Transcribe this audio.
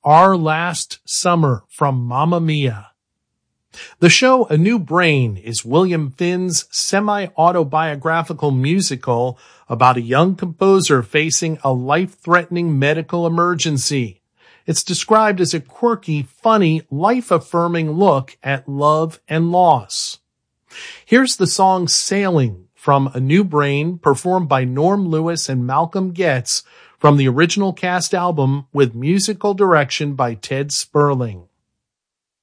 Our Last Summer from Mamma Mia. The show A New Brain is William Finn's semi-autobiographical musical about a young composer facing a life-threatening medical emergency. It's described as a quirky, funny, life-affirming look at love and loss. Here's the song Sailing from A New Brain, performed by Norm Lewis and Malcolm Getz from the original cast album with musical direction by Ted Sperling.